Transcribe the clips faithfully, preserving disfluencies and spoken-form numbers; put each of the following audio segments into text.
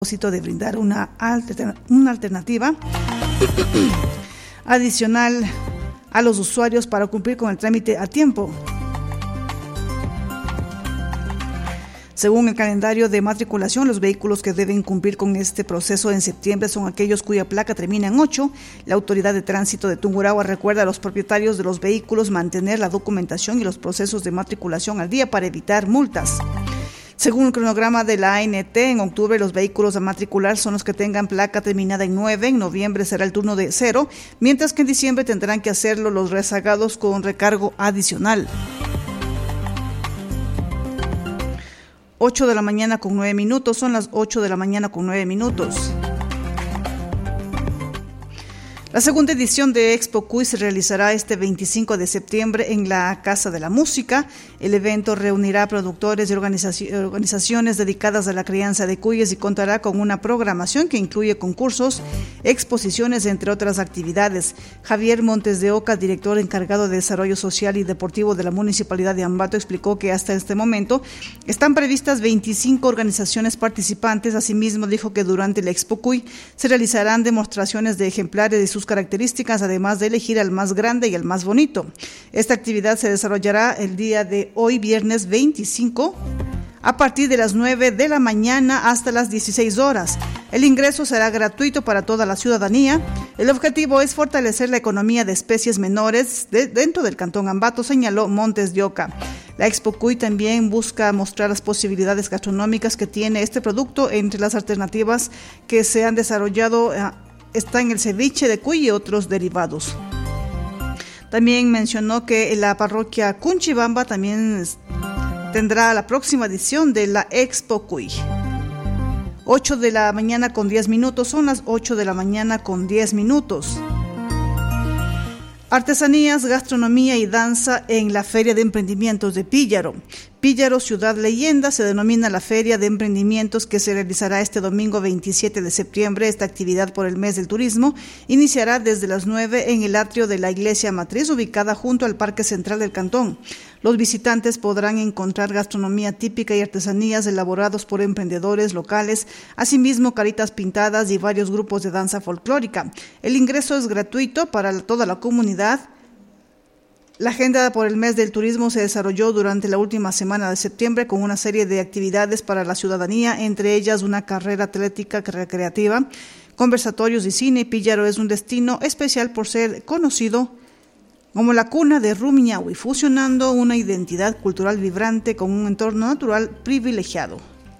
propósito de brindar una, alter, una alternativa adicional a los usuarios para cumplir con el trámite a tiempo. Según el calendario de matriculación, los vehículos que deben cumplir con este proceso en septiembre son aquellos cuya placa termina en ocho. La Autoridad de Tránsito de Tungurahua recuerda a los propietarios de los vehículos mantener la documentación y los procesos de matriculación al día para evitar multas. Según el cronograma de la A N T, en octubre los vehículos a matricular son los que tengan placa terminada en nueve, en noviembre será el turno de cero, mientras que en diciembre tendrán que hacerlo los rezagados con recargo adicional. ocho de la mañana con nueve minutos, son las ocho de la mañana con nueve minutos. La segunda edición de Expo Cuy se realizará este veinticinco de septiembre en la Casa de la Música. El evento reunirá productores y organizaciones dedicadas a la crianza de cuyes y contará con una programación que incluye concursos, exposiciones, entre otras actividades. Javier Montes de Oca, director encargado de Desarrollo Social y Deportivo de la Municipalidad de Ambato, explicó que hasta este momento están previstas veinticinco organizaciones participantes. Asimismo, dijo que durante la Expo Cuy se realizarán demostraciones de ejemplares de sus características, además de elegir al más grande y al más bonito. Esta actividad se desarrollará el día de hoy, viernes veinticinco, a partir de las nueve de la mañana hasta las dieciséis horas. El ingreso será gratuito para toda la ciudadanía. El objetivo es fortalecer la economía de especies menores de, dentro del Cantón Ambato, señaló Montes de Oca. La Expo Cuy también busca mostrar las posibilidades gastronómicas que tiene este producto. Entre las alternativas que se han desarrollado eh, está en el ceviche de cuy y otros derivados. También mencionó que la parroquia Cunchibamba también tendrá la próxima edición de la Expo Cuy. ocho de la mañana con diez minutos, son las ocho de la mañana con diez minutos. Artesanías, gastronomía y danza en la Feria de Emprendimientos de Píllaro. Píllaro, Ciudad Leyenda, se denomina la Feria de Emprendimientos que se realizará este domingo veintisiete de septiembre. Esta actividad por el mes del turismo iniciará desde las nueve en el atrio de la Iglesia Matriz, ubicada junto al Parque Central del Cantón. Los visitantes podrán encontrar gastronomía típica y artesanías elaborados por emprendedores locales, asimismo caritas pintadas y varios grupos de danza folclórica. El ingreso es gratuito para toda la comunidad. La agenda por el mes del turismo se desarrolló durante la última semana de septiembre con una serie de actividades para la ciudadanía, entre ellas una carrera atlética recreativa, conversatorios y cine. Píllaro es un destino especial por ser conocido como la cuna de Rumiñahui, fusionando una identidad cultural vibrante con un entorno natural privilegiado.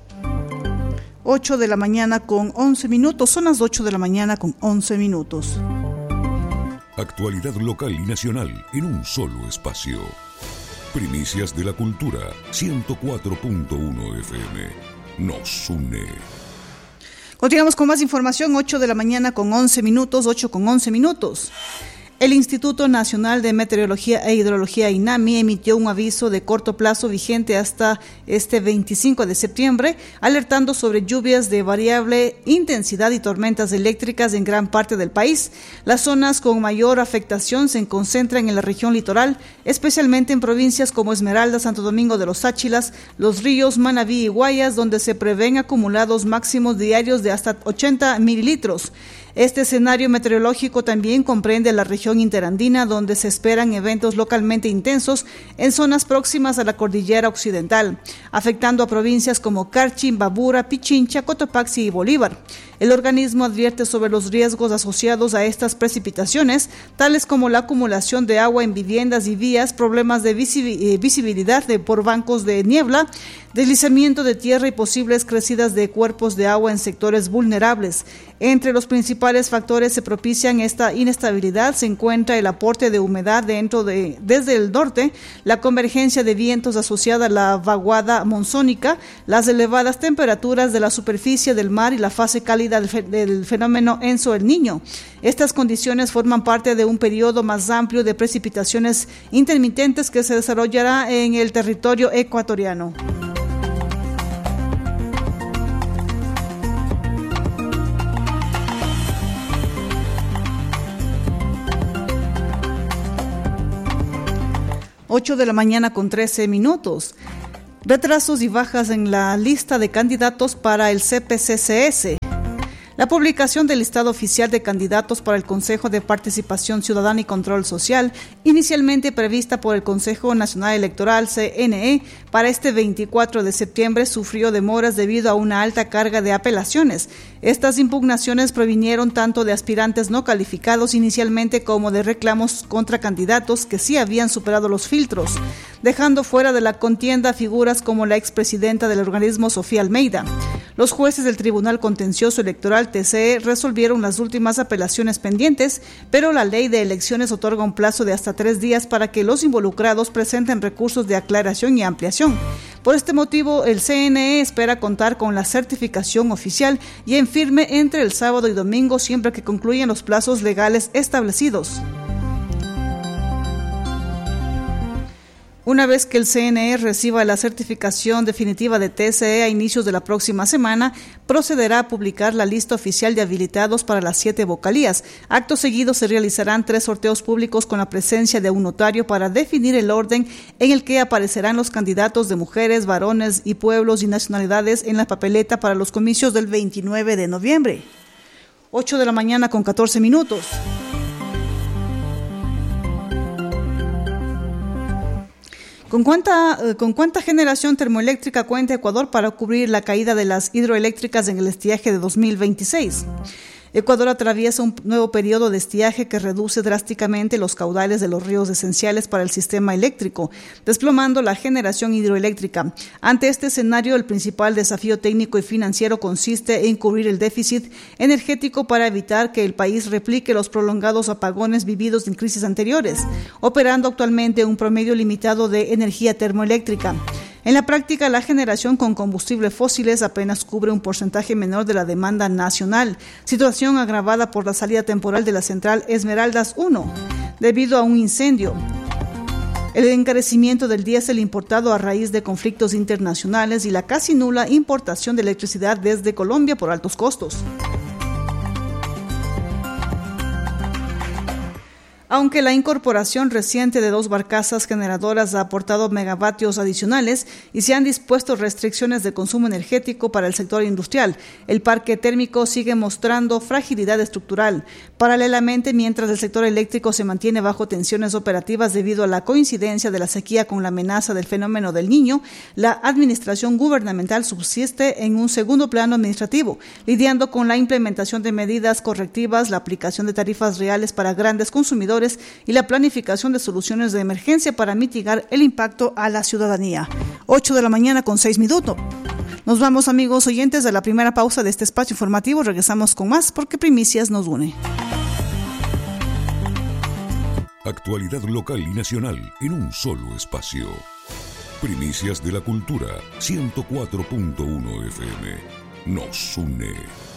ocho de la mañana con once minutos, son las ocho de la mañana con once minutos. Actualidad local y nacional en un solo espacio. Primicias de la Cultura, ciento cuatro punto uno F M. Nos une. Continuamos con más información, ocho de la mañana con once minutos, ocho con once minutos. El Instituto Nacional de Meteorología e Hidrología, INAMI, emitió un aviso de corto plazo vigente hasta este veinticinco de septiembre, alertando sobre lluvias de variable intensidad y tormentas eléctricas en gran parte del país. Las zonas con mayor afectación se concentran en la región litoral, especialmente en provincias como Esmeralda, Santo Domingo de los Áchilas, Los Ríos, Manabí y Guayas, donde se prevén acumulados máximos diarios de hasta ochenta mililitros. Este escenario meteorológico también comprende la región interandina, donde se esperan eventos localmente intensos en zonas próximas a la cordillera occidental, afectando a provincias como Carchi, Imbabura, Pichincha, Cotopaxi y Bolívar. El organismo advierte sobre los riesgos asociados a estas precipitaciones, tales como la acumulación de agua en viviendas y vías, problemas de visibilidad de, por bancos de niebla, deslizamiento de tierra y posibles crecidas de cuerpos de agua en sectores vulnerables. Entre los principales factores que propician esta inestabilidad se encuentra el aporte de humedad dentro de, desde el norte, la convergencia de vientos asociada a la vaguada monzónica, las elevadas temperaturas de la superficie del mar y la fase cálida del fenómeno Enso el Niño. Estas condiciones forman parte de un periodo más amplio de precipitaciones intermitentes que se desarrollará en el territorio ecuatoriano. ocho de la mañana con trece minutos. Retrasos y bajas en la lista de candidatos para el C P C C S. La publicación del listado oficial de candidatos para el Consejo de Participación Ciudadana y Control Social, inicialmente prevista por el Consejo Nacional Electoral C N E para este veinticuatro de septiembre, sufrió demoras debido a una alta carga de apelaciones. Estas impugnaciones provinieron tanto de aspirantes no calificados inicialmente como de reclamos contra candidatos que sí habían superado los filtros, dejando fuera de la contienda figuras como la expresidenta del organismo, Sofía Almeida. Los jueces del Tribunal Contencioso Electoral T C E resolvieron las últimas apelaciones pendientes, pero la ley de elecciones otorga un plazo de hasta tres días para que los involucrados presenten recursos de aclaración y ampliación. Por este motivo, el C N E espera contar con la certificación oficial y en firme entre el sábado y domingo, siempre que concluyan los plazos legales establecidos. Una vez que el C N E reciba la certificación definitiva de T C E a inicios de la próxima semana, procederá a publicar la lista oficial de habilitados para las siete vocalías. Acto seguido se realizarán tres sorteos públicos con la presencia de un notario para definir el orden en el que aparecerán los candidatos de mujeres, varones y pueblos y nacionalidades en la papeleta para los comicios del veintinueve de noviembre. ocho de la mañana con catorce minutos. ¿Con cuánta, ¿Con cuánta generación termoeléctrica cuenta Ecuador para cubrir la caída de las hidroeléctricas en el estiaje de dos mil veintiséis? Ecuador atraviesa un nuevo periodo de estiaje que reduce drásticamente los caudales de los ríos esenciales para el sistema eléctrico, desplomando la generación hidroeléctrica. Ante este escenario, el principal desafío técnico y financiero consiste en cubrir el déficit energético para evitar que el país replique los prolongados apagones vividos en crisis anteriores, operando actualmente un promedio limitado de energía termoeléctrica. En la práctica, la generación con combustibles fósiles apenas cubre un porcentaje menor de la demanda nacional, situación agravada por la salida temporal de la central Esmeraldas uno, debido a un incendio. El encarecimiento del diésel importado a raíz de conflictos internacionales y la casi nula importación de electricidad desde Colombia por altos costos. Aunque la incorporación reciente de dos barcazas generadoras ha aportado megavatios adicionales y se han dispuesto restricciones de consumo energético para el sector industrial, el parque térmico sigue mostrando fragilidad estructural. Paralelamente, mientras el sector eléctrico se mantiene bajo tensiones operativas debido a la coincidencia de la sequía con la amenaza del fenómeno del Niño, la administración gubernamental subsiste en un segundo plano administrativo, lidiando con la implementación de medidas correctivas, la aplicación de tarifas reales para grandes consumidores y la planificación de soluciones de emergencia para mitigar el impacto a la ciudadanía. ocho de la mañana con seis minutos. Nos vamos, amigos oyentes, a la primera pausa de este espacio informativo. Regresamos con más porque Primicias nos une. Actualidad local y nacional en un solo espacio. Primicias de la Cultura, ciento cuatro punto uno F M. Nos une.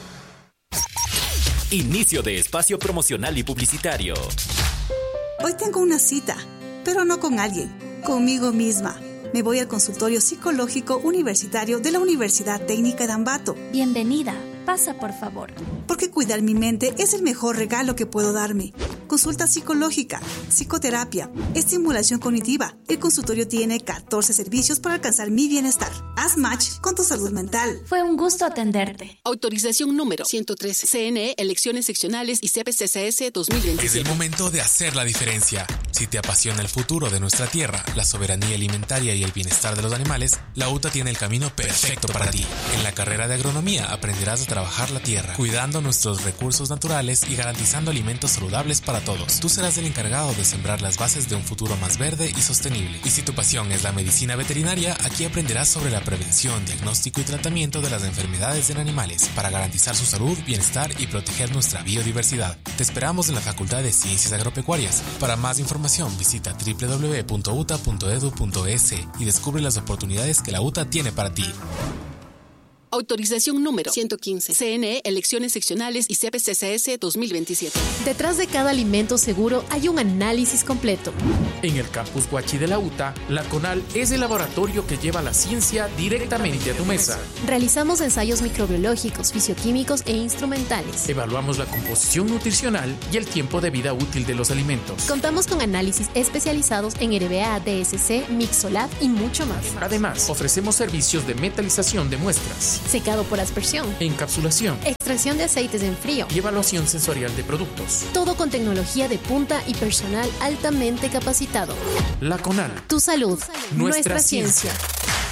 Inicio de espacio promocional y publicitario. Hoy tengo una cita, pero no con alguien, conmigo misma. Me voy al consultorio psicológico universitario de la Universidad Técnica de Ambato. Bienvenida. Pasa, por favor. Porque cuidar mi mente es el mejor regalo que puedo darme. Consulta psicológica, psicoterapia, estimulación cognitiva. El consultorio tiene catorce servicios para alcanzar mi bienestar. Haz match con tu salud mental. Fue un gusto atenderte. Autorización número ciento trece. C N E, elecciones seccionales y C P C C S dos mil veintisiete. Es el momento de hacer la diferencia. Si te apasiona el futuro de nuestra tierra, la soberanía alimentaria y el bienestar de los animales, la U T A tiene el camino perfecto para ti. En la carrera de agronomía aprenderás a trabajar la tierra, cuidando nuestros recursos naturales y garantizando alimentos saludables para todos. Tú serás el encargado de sembrar las bases de un futuro más verde y sostenible. Y si tu pasión es la medicina veterinaria, aquí aprenderás sobre la prevención, diagnóstico y tratamiento de las enfermedades en animales para garantizar su salud, bienestar y proteger nuestra biodiversidad. Te esperamos en la Facultad de Ciencias Agropecuarias. Para más información visita doble u doble u doble u punto u t a punto e d u punto e s y descubre las oportunidades que la U T A tiene para ti. Autorización número ciento quince. C N E, Elecciones Seccionales y C P C C S dos mil veintisiete. Detrás de cada alimento seguro hay un análisis completo. En el campus Huachi de la U T A, la CONAL es el laboratorio que lleva la ciencia directamente a tu mesa. Realizamos ensayos microbiológicos, fisicoquímicos e instrumentales. Evaluamos la composición nutricional y el tiempo de vida útil de los alimentos. Contamos con análisis especializados en R B A, D S C, Mixolab y mucho más. Además, ofrecemos servicios de metalización de muestras, secado por aspersión, encapsulación, extracción de aceites en frío y evaluación sensorial de productos. Todo con tecnología de punta y personal altamente capacitado. La CONAL. Tu salud, nuestra, nuestra ciencia. ciencia.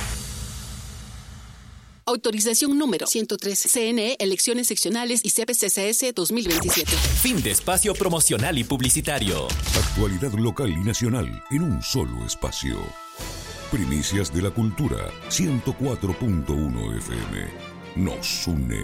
Autorización número ciento trece. C N E, Elecciones Seccionales y C P C C S dos mil veintisiete. Fin de espacio promocional y publicitario. Actualidad local y nacional en un solo espacio. Primicias de la Cultura, ciento cuatro punto uno F M. Nos une.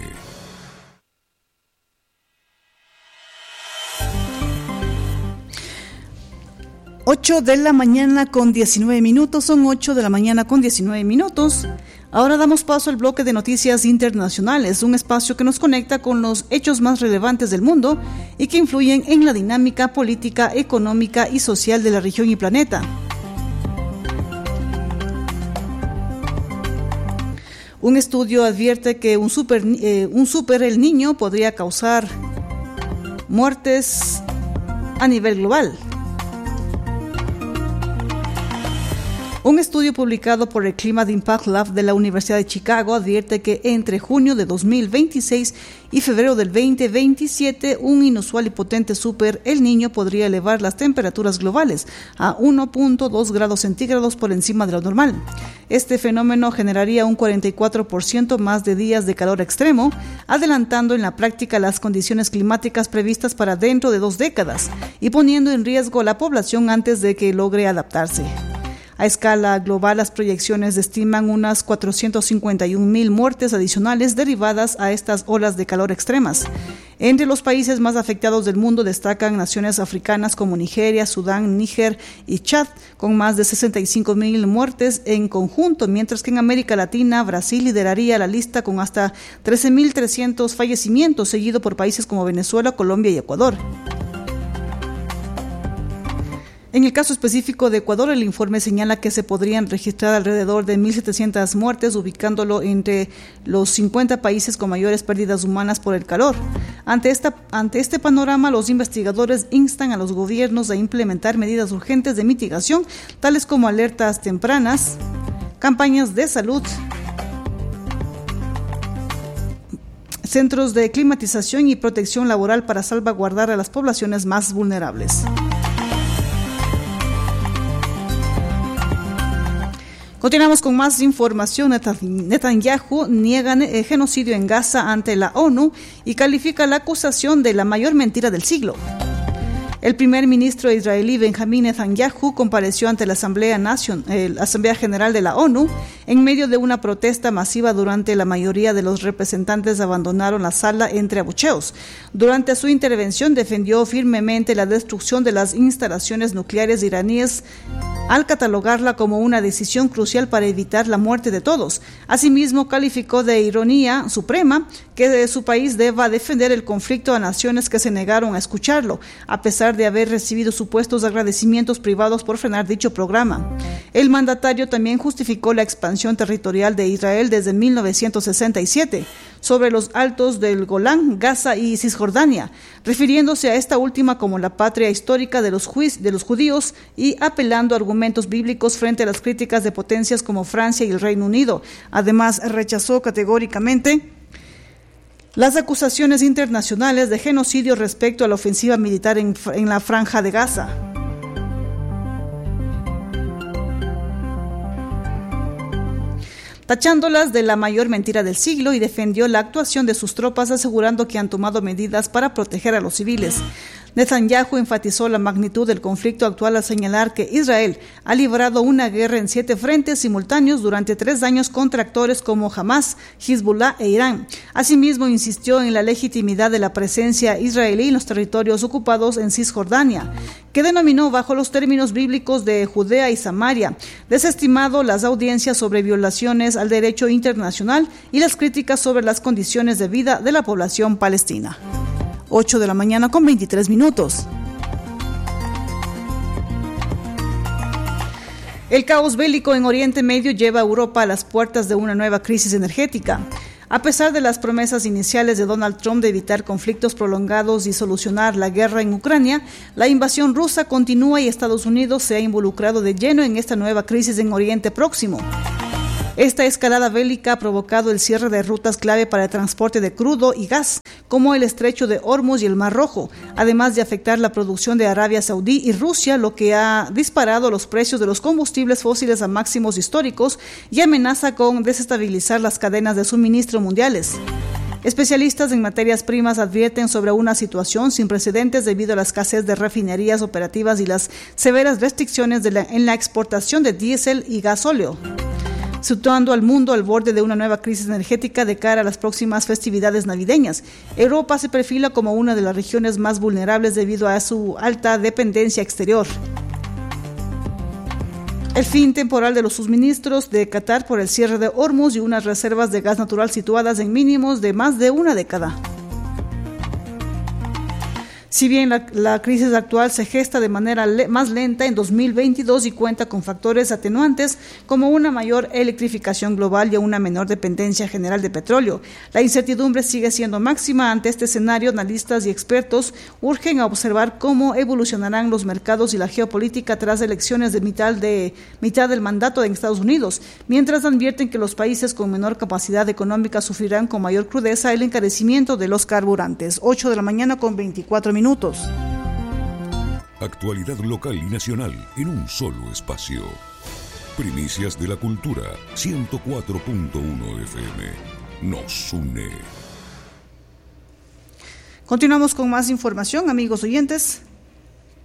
ocho de la mañana con diecinueve minutos, son ocho de la mañana con diecinueve minutos. Ahora damos paso al bloque de noticias internacionales, un espacio que nos conecta con los hechos más relevantes del mundo y que influyen en la dinámica política, económica y social de la región y planeta. Un estudio advierte que un super, eh, un super el niño podría causar muertes a nivel global. Un estudio publicado por el Climate Impact Lab de la Universidad de Chicago advierte que entre junio de dos mil veintiséis y febrero del veinte veintisiete, un inusual y potente super el niño podría elevar las temperaturas globales a uno punto dos grados centígrados por encima de lo normal. Este fenómeno generaría un cuarenta y cuatro por ciento más de días de calor extremo, adelantando en la práctica las condiciones climáticas previstas para dentro de dos décadas y poniendo en riesgo a la población antes de que logre adaptarse. A escala global, las proyecciones estiman unas cuatrocientos cincuenta y un mil muertes adicionales derivadas a estas olas de calor extremas. Entre los países más afectados del mundo destacan naciones africanas como Nigeria, Sudán, Níger y Chad, con más de sesenta y cinco mil muertes en conjunto, mientras que en América Latina, Brasil lideraría la lista con hasta trece mil trescientos fallecimientos, seguido por países como Venezuela, Colombia y Ecuador. En el caso específico de Ecuador, el informe señala que se podrían registrar alrededor de mil setecientas muertes, ubicándolo entre los cincuenta países con mayores pérdidas humanas por el calor. Ante, esta, ante este panorama, los investigadores instan a los gobiernos a implementar medidas urgentes de mitigación, tales como alertas tempranas, campañas de salud, centros de climatización y protección laboral para salvaguardar a las poblaciones más vulnerables. Continuamos con más información. Netanyahu niega el genocidio en Gaza ante la ONU y califica la acusación de la mayor mentira del siglo. El primer ministro israelí Benjamín Netanyahu compareció ante la Asamblea, Nacion, eh, Asamblea General de la ONU en medio de una protesta masiva durante la mayoría de los representantes abandonaron la sala entre abucheos. Durante su intervención defendió firmemente la destrucción de las instalaciones nucleares iraníes al catalogarla como una decisión crucial para evitar la muerte de todos. Asimismo, calificó de ironía suprema que su país deba defender el conflicto a naciones que se negaron a escucharlo, a pesar de haber recibido supuestos agradecimientos privados por frenar dicho programa. El mandatario también justificó la expansión territorial de Israel desde mil novecientos sesenta y siete sobre los altos del Golán, Gaza y Cisjordania, refiriéndose a esta última como la patria histórica de los, juiz, de los judíos y apelando a argumentos bíblicos frente a las críticas de potencias como Francia y el Reino Unido. Además, rechazó categóricamente las acusaciones internacionales de genocidio respecto a la ofensiva militar en, en la Franja de Gaza. Tachándolas de la mayor mentira del siglo, y defendió la actuación de sus tropas asegurando que han tomado medidas para proteger a los civiles. Netanyahu enfatizó la magnitud del conflicto actual al señalar que Israel ha librado una guerra en siete frentes simultáneos durante tres años contra actores como Hamas, Hezbollah e Irán. Asimismo, insistió en la legitimidad de la presencia israelí en los territorios ocupados en Cisjordania, que denominó bajo los términos bíblicos de Judea y Samaria, desestimado las audiencias sobre violaciones al derecho internacional y las críticas sobre las condiciones de vida de la población palestina. ocho de la mañana con veintitrés minutos. El caos bélico en Oriente Medio lleva a Europa a las puertas de una nueva crisis energética. A pesar de las promesas iniciales de Donald Trump de evitar conflictos prolongados y solucionar la guerra en Ucrania, la invasión rusa continúa y Estados Unidos se ha involucrado de lleno en esta nueva crisis en Oriente Próximo. Esta escalada bélica ha provocado el cierre de rutas clave para el transporte de crudo y gas, como el estrecho de Hormuz y el Mar Rojo, además de afectar la producción de Arabia Saudí y Rusia, lo que ha disparado los precios de los combustibles fósiles a máximos históricos y amenaza con desestabilizar las cadenas de suministro mundiales. Especialistas en materias primas advierten sobre una situación sin precedentes debido a la escasez de refinerías operativas y las severas restricciones de la, en la exportación de diésel y gasóleo, situando al mundo al borde de una nueva crisis energética de cara a las próximas festividades navideñas. Europa se perfila como una de las regiones más vulnerables debido a su alta dependencia exterior. El fin temporal de los suministros de Qatar por el cierre de Hormuz y unas reservas de gas natural situadas en mínimos de más de una década. Si bien la, la crisis actual se gesta de manera le, más lenta en dos mil veintidós y cuenta con factores atenuantes como una mayor electrificación global y una menor dependencia general de petróleo, la incertidumbre sigue siendo máxima. Ante este escenario, analistas y expertos urgen a observar cómo evolucionarán los mercados y la geopolítica tras elecciones de mitad, de mitad del mandato en Estados Unidos, mientras advierten que los países con menor capacidad económica sufrirán con mayor crudeza el encarecimiento de los carburantes. ocho de la mañana con veinticuatro minutos. Minutos. Actualidad local y nacional en un solo espacio. Primicias de la Cultura, ciento cuatro punto uno F M. Nos une. Continuamos con más información, amigos oyentes.